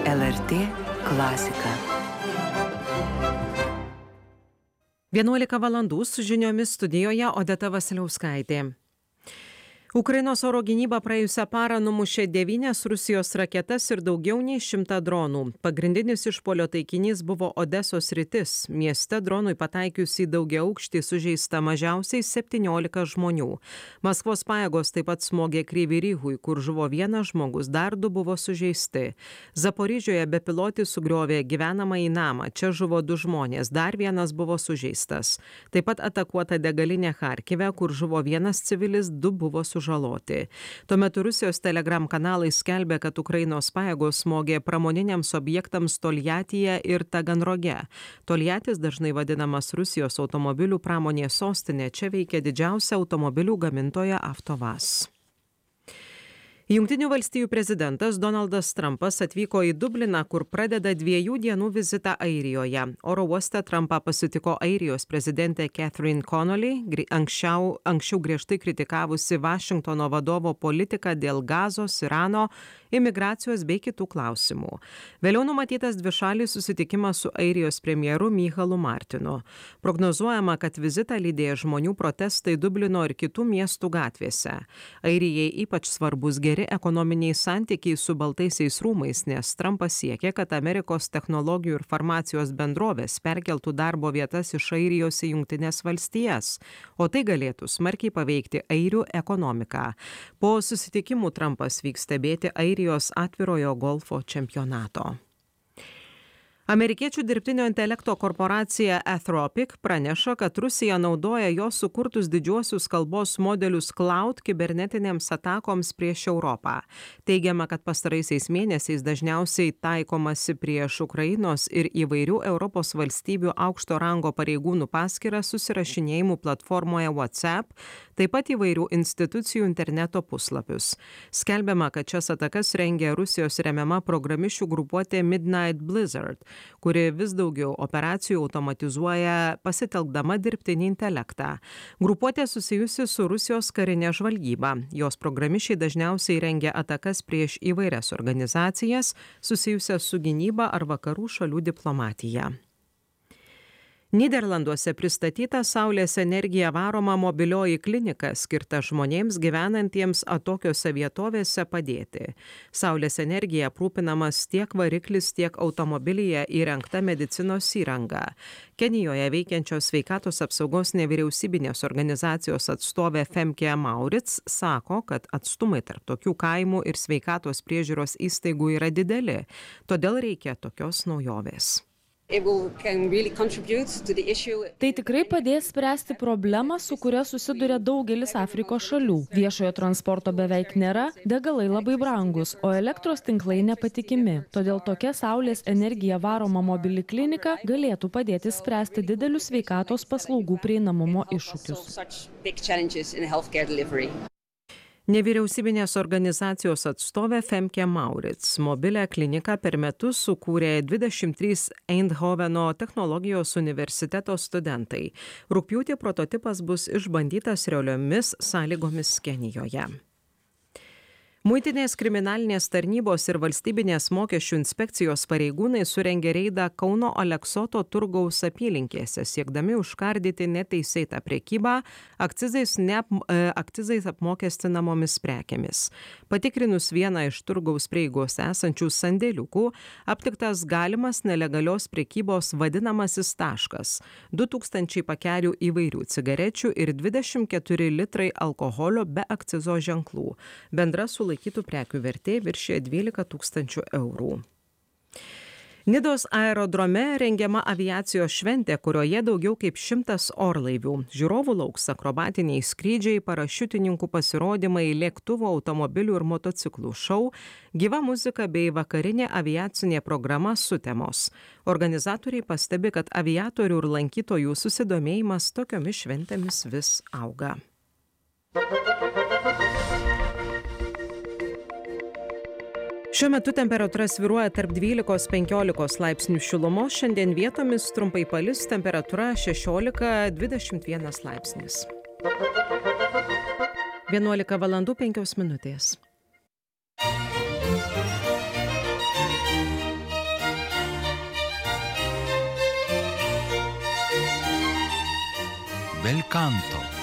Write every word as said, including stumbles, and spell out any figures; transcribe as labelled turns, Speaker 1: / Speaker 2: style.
Speaker 1: L R T klasika. vienuolika valandų su žiniomis studijoje Odeta Vasiliauskaitė. Ukrainos oro gynyba praėjusią parą numušė devynias Rusijos raketas ir daugiau nei šimtą dronų. Pagrindinis išpuolio taikinys buvo Odesos sritis. Mieste dronui pataikius į daugiaaukštį sužeista mažiausiai septyniolika žmonių. Maskvos pajėgos taip pat smogė Kryvyj Rihui, kur žuvo vienas žmogus, dar du buvo sužeisti. Zaporižioje bepilotis sugriovė gyvenamąjį namą. Čia žuvo du žmonės, dar vienas buvo sužeistas. Taip pat atakuota degalinė Charkive, kur žuvo vienas civilis, du buvo sužeisti. Žaloti. Tuo metu Rusijos Telegram kanalai skelbė, kad Ukrainos pajėgos smogė pramoniniams objektams Toljatyje ir Taganroge. Toljatis dažnai vadinamas Rusijos automobilių pramonės sostinė, čia veikia didžiausia automobilių gamintoja Avtovaz. Jungtinių valstijų prezidentas Donaldas Trumpas atvyko į Dubliną, kur pradeda dviejų dienų vizitą Airijoje. Oro uoste Trumpą pasitiko Airijos prezidentė Catherine Connolly, anksčiau, anksčiau griežtai kritikavusi Vašingtono vadovo politiką dėl Gazos, Irano, imigracijos bei kitų klausimų. Vėliau numatytas dvišalis susitikimas su Airijos premjeru Michaelu Martinu. Prognozuojama, kad vizitą lydėjo žmonių protestai Dublino ir kitų miestų gatvėse. Airijai ypač svarbus geri ekonominiai santykiai su Baltaisiais rūmais, nes Trumpas siekia, kad Amerikos technologijų ir farmacijos bendrovės perkeltų darbo vietas iš Airijos į Jungtines valstijas, o tai galėtų smarkiai paveikti airių ekonomiką. Po susitikimų Trumpas vyks stebėti Airijos atvirojo golfo čempionato. Amerikiečių dirbtinio intelekto korporacija Anthropic praneša, kad Rusija naudoja jos sukurtus didžiuosius kalbos modelius Cloud kibernetinėms atakoms prieš Europą. Teigiama, kad pastaraisiais mėnesiais dažniausiai taikomasi prieš Ukrainos ir įvairių Europos valstybių aukšto rango pareigūnų paskyras susirašinėjimų platformoje WhatsApp, taip pat įvairių institucijų interneto puslapius. Skelbiama, kad šias atakas rengia Rusijos remiama programišių grupuotė Midnight Blizzard, kuri vis daugiau operacijų automatizuoja pasitelkdama dirbtinį intelektą. Grupuotė susijusi su Rusijos karinė žvalgyba. Jos programišiai dažniausiai rengia atakas prieš įvairias organizacijas susijusias su gynyba ar vakarų šalių diplomatija. Nyderlanduose pristatyta saulės energija varoma mobilioji klinika skirta žmonėms gyvenantiems atokiose vietovėse padėti. Saulės energija aprūpinamas tiek variklis, tiek automobilyje įrengta medicinos įranga. Kenijoje veikiančios sveikatos apsaugos nevyriausybinės organizacijos atstovė Femke Maurits sako, kad atstumai tarp tokių kaimų ir sveikatos priežiūros įstaigų yra dideli, todėl reikia tokios naujovės.
Speaker 2: Tai tikrai padės spręsti problemą, su kuria susiduria daugelis Afrikos šalių. Viešojo transporto beveik nėra, degalai labai brangus, o elektros tinklai nepatikimi. Todėl tokia saulės energija varoma mobili klinika galėtų padėti spręsti didelius sveikatos paslaugų prieinamumo iššūkius.
Speaker 1: Nevyriausybinės organizacijos atstovė Femke Maurits. Mobilę kliniką per metus sukūrė dvidešimt trys Eindhoveno technologijos universiteto studentai. Rugpjūtį prototipas bus išbandytas realiomis sąlygomis Kenijoje. Muitinės kriminalinės tarnybos ir valstybinės mokesčių inspekcijos pareigūnai surengė reidą Kauno Aleksoto turgaus apylinkėse, siekdami užkardyti neteisėtą prekybą akcizais, neap, akcizais apmokestinamomis prekėmis. Patikrinus vieną iš turgaus prieigos esančių sandėliukų, aptiktas galimas nelegalios prekybos vadinamasis taškas - du tūkstančiai pakelių įvairių cigarečių ir dvidešimt keturi litrai alkoholio be akcizo ženklų. Bendra sulaikytų prekių vertė viršė dvylika tūkstančių eurų. Nidos aerodrome rengiama aviacijos šventė, kurioje daugiau kaip šimtas orlaivių. Žiūrovų lauks akrobatiniai skrydžiai, parašiutininkų pasirodymai, lėktuvų, automobilių ir motociklų šou, gyva muzika bei vakarinė aviacinė programa sutemos. Organizatoriai pastebi, kad aviatorių ir lankytojų susidomėjimas tokiomis šventėmis vis auga. Šiuo metu temperatūra svyruoja tarp dvylikos penkiolikos laipsnių šilumos, šiandien vietomis trumpai palis, temperatūra šešiolika dvidešimt vienas laipsnis. vienuolika valandų penkios minutės.
Speaker 3: bel canto.